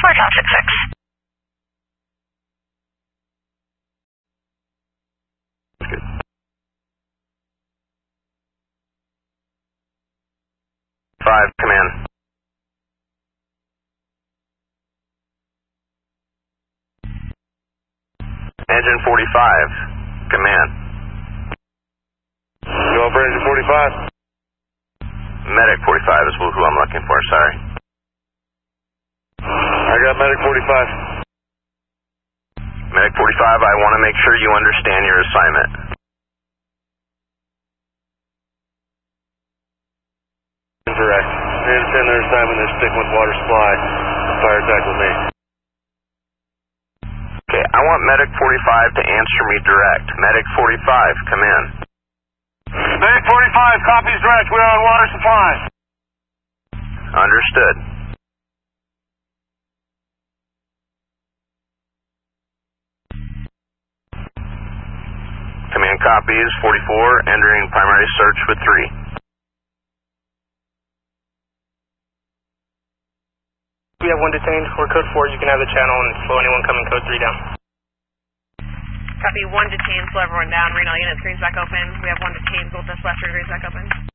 top 66. Good. 5, command. Engine 45, command. Go for engine 45. Medic 45 is who I'm looking for, sorry. I got medic 45. Medic 45, I want to make sure you understand your assignment. Correct. They understand their assignment, they're sticking with water supply. Fire attack with me. Okay, I want Medic 45 to answer me direct. Medic 45, come in. Medic 45, copies direct. We're on water supply. Understood. Command copies, 44, entering primary search with 3. We have 1 detained. We're code 4. You can have the channel and slow anyone coming code 3 down. Copy, 1 detained, slow everyone down. Reno units, greens back open. We have 1 detained, Gold Dust Western, greens back open.